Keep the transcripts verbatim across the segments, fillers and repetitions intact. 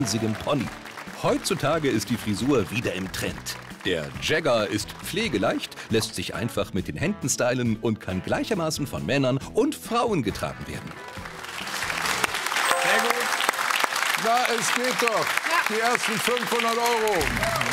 Pony. Heutzutage ist die Frisur wieder im Trend. Der Jagger ist pflegeleicht, lässt sich einfach mit den Händen stylen und kann gleichermaßen von Männern und Frauen getragen werden. Sehr gut. Na, es geht doch. Ja. Die ersten fünfhundert Euro.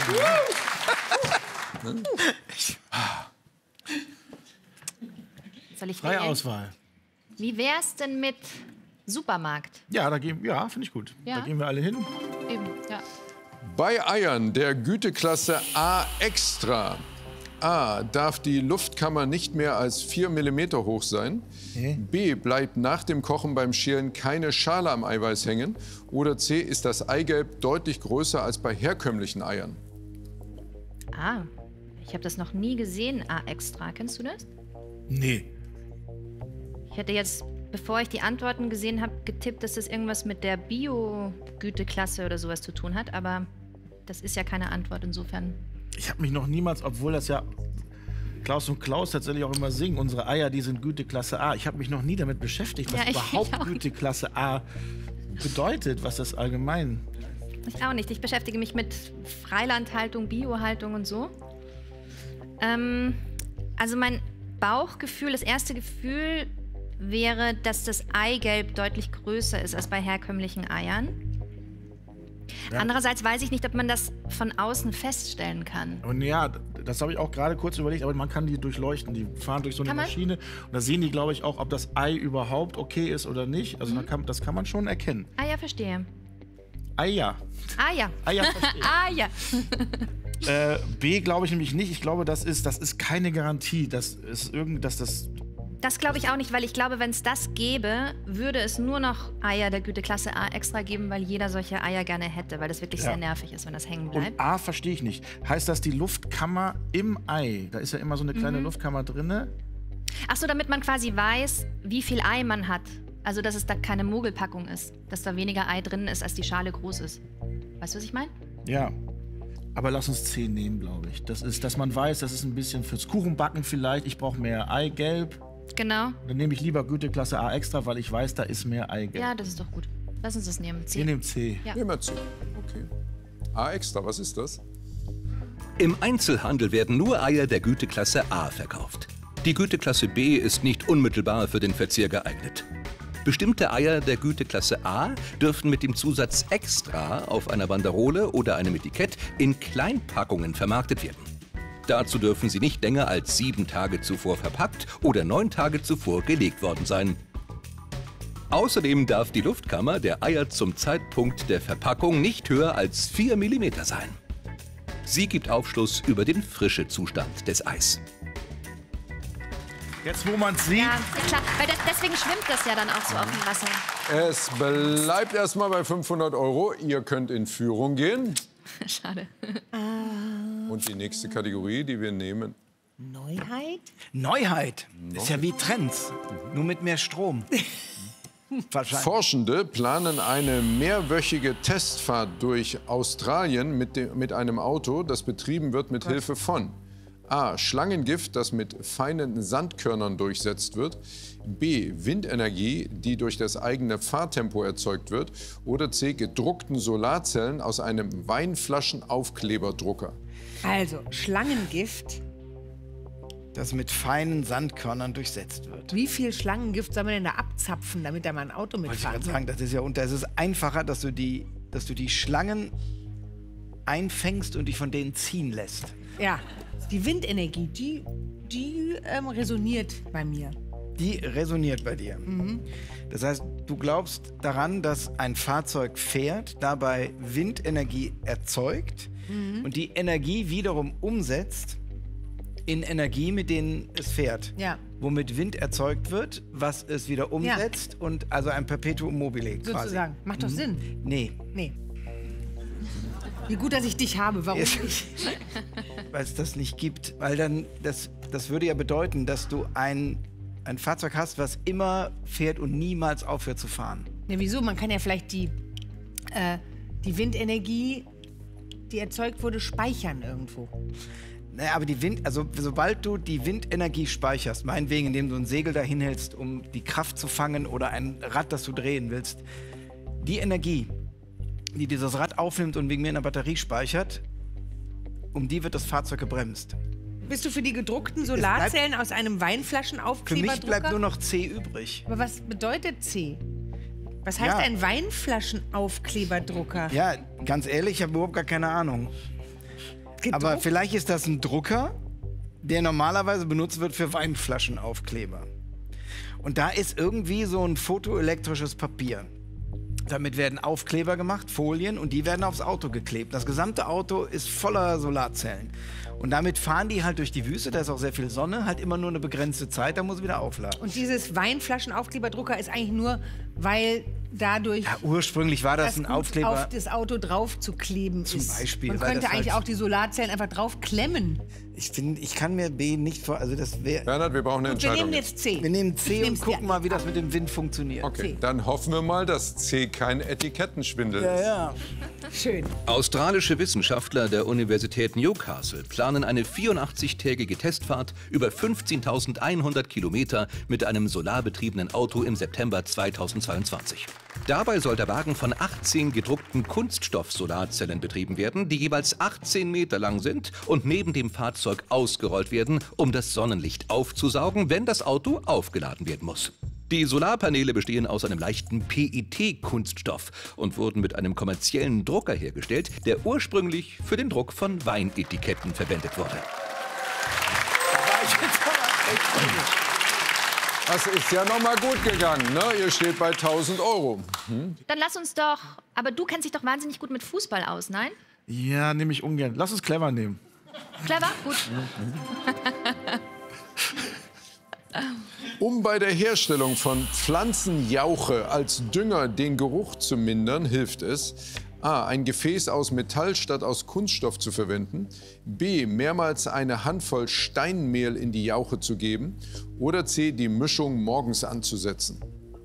Soll ich Freie wählen? Auswahl. Wie wär's denn mit Supermarkt? Ja, da gehen, ja, finde ich gut. Ja. Da gehen wir alle hin. Eben, ja. Bei Eiern der Güteklasse A Extra. A. Darf die Luftkammer nicht mehr als vier Millimeter hoch sein. Hä? B. Bleibt nach dem Kochen beim Schälen keine Schale am Eiweiß hängen. Oder C. Ist das Eigelb deutlich größer als bei herkömmlichen Eiern. Ah, ich habe das noch nie gesehen, A-Extra. Kennst du das? Nee. Ich hätte jetzt, bevor ich die Antworten gesehen habe, getippt, dass das irgendwas mit der Bio-Güteklasse oder sowas zu tun hat. Aber das ist ja keine Antwort insofern. Ich habe mich noch niemals, obwohl das ja Klaus und Klaus tatsächlich auch immer singen, unsere Eier, die sind Güteklasse A. Ich habe mich noch nie damit beschäftigt, was Ja, ich- überhaupt ich auch. Güteklasse A bedeutet, was das allgemein. Ich auch nicht. Ich beschäftige mich mit Freilandhaltung, Biohaltung und so. Ähm, also mein Bauchgefühl, das erste Gefühl wäre, dass das Eigelb deutlich größer ist als bei herkömmlichen Eiern. Ja. Andererseits weiß ich nicht, ob man das von außen feststellen kann. Und ja, das habe ich auch gerade kurz überlegt, aber man kann die durchleuchten. Die fahren durch so eine Kann man? Maschine und da sehen die, glaube ich, auch, ob das Ei überhaupt okay ist oder nicht. Also Mhm. da kann, das kann man schon erkennen. Ah ja, verstehe. Eier. Ah ja. Eier verstehe. Ah ja. Äh, B glaube ich nämlich nicht. Ich glaube, das ist, das ist keine Garantie. Das ist irgend, dass das. Das glaube ich auch nicht, weil ich glaube, wenn es das gäbe, würde es nur noch Eier der Güteklasse A extra geben, weil jeder solche Eier gerne hätte, weil das wirklich Ja. sehr nervig ist, wenn das hängen Und bleibt. A verstehe ich nicht. Heißt das die Luftkammer im Ei? Da ist ja immer so eine kleine Mhm. Luftkammer drinne. Ach so, damit man quasi weiß, wie viel Ei man hat. Also, dass es da keine Mogelpackung ist. Dass da weniger Ei drin ist, als die Schale groß ist. Weißt du, was ich meine? Ja. Aber lass uns C nehmen, glaube ich. Das ist, dass man weiß, das ist ein bisschen fürs Kuchenbacken vielleicht. Ich brauche mehr Eigelb. Genau. Dann nehme ich lieber Güteklasse A extra, weil ich weiß, da ist mehr Eigelb. Ja, das ist doch gut. Lass uns das nehmen. C. Wir nehmen C. Ja. Nehmen wir zu. Okay. A Extra, was ist das? Im Einzelhandel werden nur Eier der Güteklasse A verkauft. Die Güteklasse B ist nicht unmittelbar für den Verzehr geeignet. Bestimmte Eier der Güteklasse A dürfen mit dem Zusatz Extra auf einer Banderole oder einem Etikett in Kleinpackungen vermarktet werden. Dazu dürfen sie nicht länger als sieben Tage zuvor verpackt oder neun Tage zuvor gelegt worden sein. Außerdem darf die Luftkammer der Eier zum Zeitpunkt der Verpackung nicht höher als vier Millimeter sein. Sie gibt Aufschluss über den Frischezustand des Eis. Jetzt, wo man es sieht. Ja, ja klar. Weil das, deswegen schwimmt das ja dann auch so auf dem Wasser. Es bleibt erstmal bei fünfhundert Euro. Ihr könnt in Führung gehen. Schade. Und die nächste Kategorie, die wir nehmen. Neuheit? Neuheit. Das ist ja wie Trends, nur mit mehr Strom. Wahrscheinlich. Forschende planen eine mehrwöchige Testfahrt durch Australien mit, dem, mit einem Auto, das betrieben wird mit Hilfe von A. Schlangengift, das mit feinen Sandkörnern durchsetzt wird. B. Windenergie, die durch das eigene Fahrtempo erzeugt wird. Oder C. Gedruckten Solarzellen aus einem Weinflaschenaufkleberdrucker. Also, Schlangengift. Das mit feinen Sandkörnern durchsetzt wird. Wie viel Schlangengift soll man denn da abzapfen, damit da mal ein Auto Wollte ich mitfahren gerade kann? sagen, das ist ja und das ist einfacher, dass du die, dass du die Schlangen einfängst und dich von denen ziehen lässt. Ja, die Windenergie, die, die ähm, resoniert bei mir. Die resoniert bei dir. Das heißt, du glaubst daran, dass ein Fahrzeug fährt, dabei Windenergie erzeugt und die Energie wiederum umsetzt in Energie, mit denen es fährt. Ja. Womit Wind erzeugt wird, was es wieder umsetzt und also ein Perpetuum mobile quasi. Sozusagen. Macht doch Sinn. Nee, Nee. Wie gut, dass ich dich habe. Warum Yes. nicht? weil es das nicht gibt. Weil dann, das, das würde ja bedeuten, dass du ein, ein Fahrzeug hast, was immer fährt und niemals aufhört zu fahren. Ja, wieso? Man kann ja vielleicht die, äh, die Windenergie, die erzeugt wurde, speichern irgendwo. Naja, aber die Wind, also sobald du die Windenergie speicherst, meinetwegen, indem du ein Segel dahin hältst, um die Kraft zu fangen oder ein Rad, das du drehen willst, die Energie die dieses Rad aufnimmt und wegen mir in der Batterie speichert, um die wird das Fahrzeug gebremst. Bist du für die gedruckten Solarzellen aus einem Für Weinflaschenaufkleberdrucker? mich bleibt nur noch C übrig. Aber was bedeutet C? Was heißt Ja. ein Weinflaschenaufkleberdrucker? Ja, ganz ehrlich, ich habe überhaupt gar keine Ahnung. Gedruckt? Aber vielleicht ist das ein Drucker, der normalerweise benutzt wird für Weinflaschenaufkleber. Und da ist irgendwie so ein photoelektrisches Papier. Damit werden Aufkleber gemacht, Folien, und die werden aufs Auto geklebt. Das gesamte Auto ist voller Solarzellen. Und damit fahren die halt durch die Wüste, da ist auch sehr viel Sonne, halt immer nur eine begrenzte Zeit, da muss wieder aufladen. Und dieses Weinflaschenaufkleberdrucker ist eigentlich nur, weil dadurch Ja, ursprünglich war das das ein gut Aufkleber. auf das Auto drauf zu kleben Zum ist. Beispiel, Man weil könnte das eigentlich halt- auch die Solarzellen einfach drauf klemmen. Ich finde, ich kann mir B nicht vor, also das wäre. Bernhard, wir brauchen eine Und wir Entscheidung. nehmen jetzt C. Wir nehmen Ich C und nehm's gucken dir. mal, wie das mit dem Wind funktioniert. Okay, C. dann hoffen wir mal, dass C kein Etikettenschwindel Ja, ist. ja. Schön. Australische Wissenschaftler der Universität Newcastle planen eine vierundachtzigtägige Testfahrt über fünfzehntausendeinhundert Kilometer mit einem solarbetriebenen Auto im September zweitausendzweiundzwanzig. Dabei soll der Wagen von achtzehn gedruckten Kunststoff-Solarzellen betrieben werden, die jeweils achtzehn Meter lang sind und neben dem Fahrzeug ausgerollt werden, um das Sonnenlicht aufzusaugen, wenn das Auto aufgeladen werden muss. Die Solarpaneele bestehen aus einem leichten P E T-Kunststoff und wurden mit einem kommerziellen Drucker hergestellt, der ursprünglich für den Druck von Weinetiketten verwendet wurde. Das ist ja noch mal gut gegangen, ne? Ihr steht bei tausend Euro. Dann lass uns doch. Aber du kennst dich doch wahnsinnig gut mit Fußball aus, nein? Ja, nehme ich ungern. Lass uns clever nehmen. Clever? Gut. Um bei der Herstellung von Pflanzenjauche als Dünger den Geruch zu mindern, hilft es, a. ein Gefäß aus Metall statt aus Kunststoff zu verwenden, b. mehrmals eine Handvoll Steinmehl in die Jauche zu geben oder c. die Mischung morgens anzusetzen.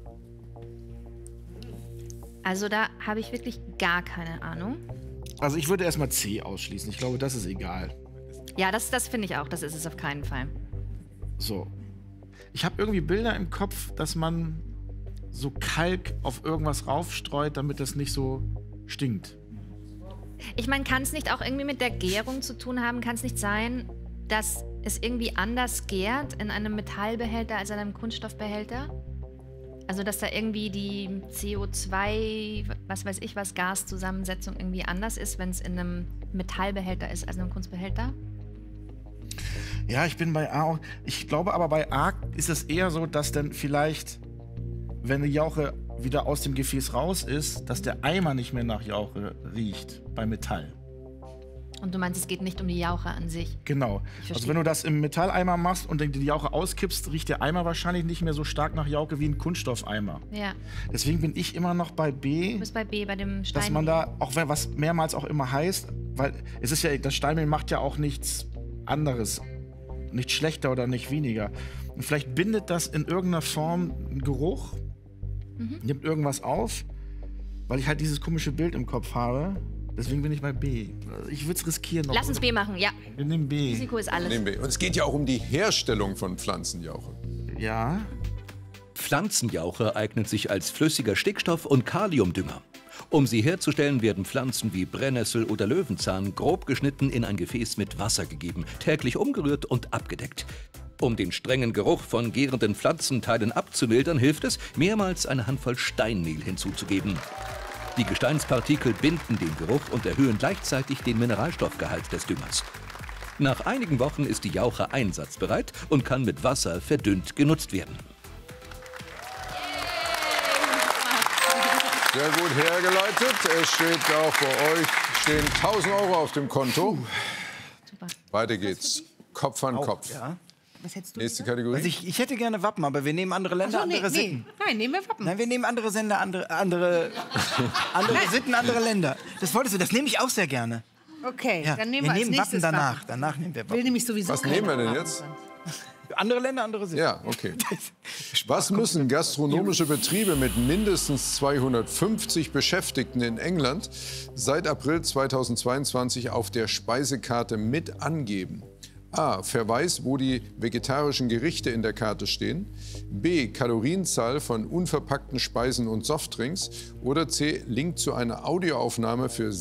Also da habe ich wirklich gar keine Ahnung. Also ich würde erstmal C ausschließen. Ich glaube, das ist egal. Ja, das, das finde ich auch. Das ist es auf keinen Fall. So. Ich habe irgendwie Bilder im Kopf, dass man so Kalk auf irgendwas raufstreut, damit das nicht so stinkt. Ich meine, kann es nicht auch irgendwie mit der Gärung zu tun haben? Kann es nicht sein, dass es irgendwie anders gärt in einem Metallbehälter als in einem Kunststoffbehälter? Also, dass da irgendwie die C O zwei, was weiß ich was, Gaszusammensetzung irgendwie anders ist, wenn es in einem Metallbehälter ist als in einem Kunstbehälter? Ja, ich bin bei A auch. Ich glaube aber bei A ist es eher so, dass dann vielleicht, wenn die Jauche wieder aus dem Gefäß raus ist, dass der Eimer nicht mehr nach Jauche riecht bei Metall. Und du meinst, es geht nicht um die Jauche an sich? Genau. verstehe. Also wenn du das im Metalleimer machst und dann die Jauche auskippst, riecht der Eimer wahrscheinlich nicht mehr so stark nach Jauche wie ein Kunststoffeimer. Ja. Deswegen bin ich immer noch bei B, Du bist bei B, bei dem Stein. dass man da, auch wenn was mehrmals auch immer heißt, weil es ist ja, das Steinmehl macht ja auch nichts anderes. Nicht schlechter oder nicht weniger. Und vielleicht bindet das in irgendeiner Form einen Geruch, Mhm. nimmt irgendwas auf, weil ich halt dieses komische Bild im Kopf habe. Deswegen bin ich bei B. Ich würde es riskieren. Lass uns B machen, ja. Wir nehmen B. Risiko ist alles. Nehmen wir. Und es geht ja auch um die Herstellung von Pflanzenjauche. Ja. Pflanzenjauche eignet sich als flüssiger Stickstoff- und Kaliumdünger. Um sie herzustellen, werden Pflanzen wie Brennnessel oder Löwenzahn grob geschnitten in ein Gefäß mit Wasser gegeben, täglich umgerührt und abgedeckt. Um den strengen Geruch von gärenden Pflanzenteilen abzumildern, hilft es, mehrmals eine Handvoll Steinmehl hinzuzugeben. Die Gesteinspartikel binden den Geruch und erhöhen gleichzeitig den Mineralstoffgehalt des Düngers. Nach einigen Wochen ist die Jauche einsatzbereit und kann mit Wasser verdünnt genutzt werden. Sehr gut hergeleitet. Es steht auch bei euch stehen tausend Euro auf dem Konto. Super. Weiter geht's. Kopf an Kopf. Ja. Was hättest du? Nächste Kategorie. Also ich, ich hätte gerne Wappen, aber wir nehmen andere Länder, Ach so, nee, andere nee. Sitten. Nein, nehmen wir Wappen. Nein, wir nehmen andere Sender, andere, andere, andere Sitten, andere Länder. Das wolltest du, das nehme ich auch sehr gerne. Okay, Ja, dann nehmen wir wir, als nehmen nächstes Wappen danach. Wappen. Danach nehmen wir Will Wappen. nämlich sowieso Was keine nehmen wir denn Wappen jetzt? sein. Andere Länder, andere Sitten. Ja, okay. Was müssen gastronomische Betriebe mit mindestens zweihundertfünfzig Beschäftigten in England seit April zweitausendzweiundzwanzig auf der Speisekarte mit angeben? A. Verweis, wo die vegetarischen Gerichte in der Karte stehen. B. Kalorienzahl von unverpackten Speisen und Softdrinks. Oder C. Link zu einer Audioaufnahme für